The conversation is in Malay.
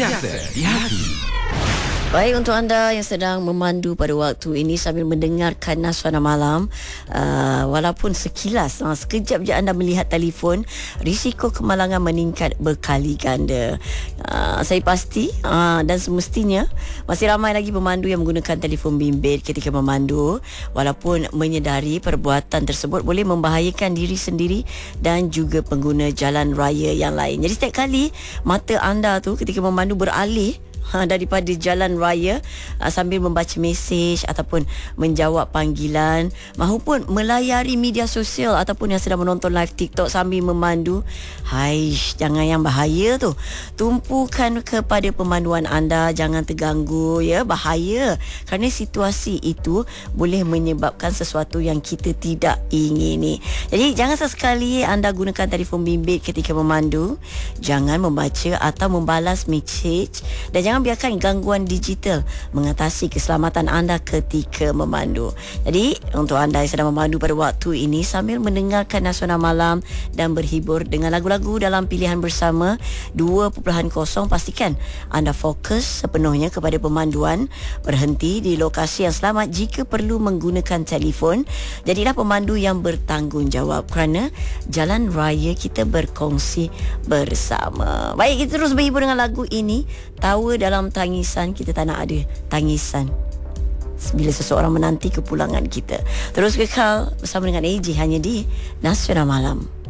Sentiasa di hati. Baik, untuk anda yang sedang memandu pada waktu ini sambil mendengarkan Nasuana Malam, walaupun sekilas, sekejap je anda melihat telefon, risiko kemalangan meningkat berkali ganda. Saya pasti dan semestinya masih ramai lagi pemandu yang menggunakan telefon bimbit ketika memandu, walaupun menyedari perbuatan tersebut boleh membahayakan diri sendiri dan juga pengguna jalan raya yang lain. Jadi setiap kali mata anda tu ketika memandu beralih daripada jalan raya sambil membaca mesej ataupun menjawab panggilan mahupun melayari media sosial ataupun yang sedang menonton live TikTok sambil memandu, haish, jangan, yang bahaya tu. Tumpukan kepada pemanduan anda, jangan terganggu ya, bahaya kerana situasi itu boleh menyebabkan sesuatu yang kita tidak ingini. Jadi jangan sesekali anda gunakan telefon bimbit ketika memandu, jangan membaca atau membalas mesej dan jangan biarkan gangguan digital mengatasi keselamatan anda ketika memandu. Jadi untuk anda yang sedang memandu pada waktu ini sambil mendengarkan Nasuana Malam dan berhibur dengan lagu-lagu dalam pilihan bersama 2.0, pastikan anda fokus sepenuhnya kepada pemanduan, berhenti di lokasi yang selamat jika perlu menggunakan telefon. Jadilah pemandu yang bertanggungjawab kerana jalan raya kita berkongsi bersama. Baik, kita terus berhibur dengan lagu ini. Tawa dalam tangisan, kita tak nak ada tangisan bila seseorang menanti kepulangan kita. Terus kekal bersama dengan AJ hanya di Nasuana Malam.